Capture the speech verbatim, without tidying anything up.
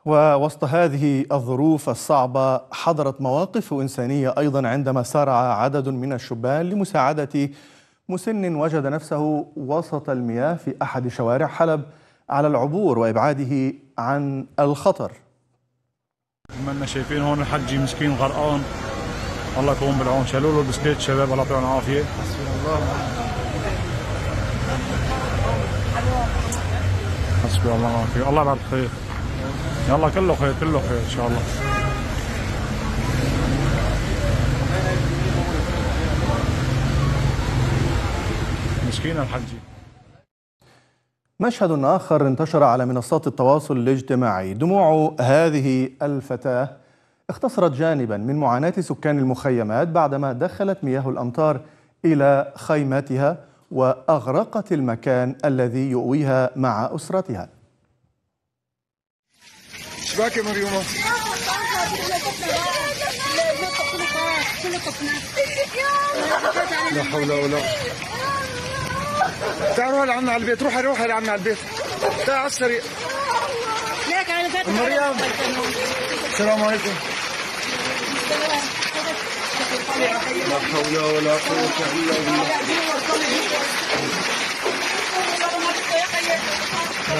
ووسط هذه الظروف الصعبة حضرت مواقف إنسانية أيضا عندما سارع عدد من الشبان لمساعدة مسن وجد نفسه وسط المياه في أحد شوارع حلب على العبور وإبعاده عن الخطر. ما شايفين هون الحجي مسكين غرقان، الله يكون بالعون. شالوا له البسكيت شباب، الله يعطيهم العافية. حسبي الله ونعم الوكيل. الله يبارك خير، يلا كله خير كله خير ان شاء الله. مسكين الحجي. مشهد آخر انتشر على منصات التواصل الاجتماعي. دموع هذه الفتاة اختصرت جانبا من معاناة سكان المخيمات بعدما دخلت مياه الأمطار إلى خيماتها وأغرقت المكان الذي يؤويها مع أسرتها. شباك يا مريومة؟ لا حول ولا قوة. تعالوا هلا عنا على البيت، روحي روحي هلا عنا على البيت. تعال على السريع. مريم السلام عليكم. لا حول ولا قوة إلا بالله.